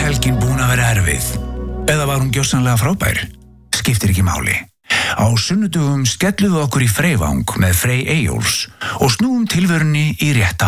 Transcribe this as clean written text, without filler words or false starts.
helgin búin að vera erfið? Eða var hún gjörsamlega frábær? Skiptir ekki máli. Á sunnudögum skellum við okkur í Freyvang með Frey Eyjóls og snúum tilverunni í rétta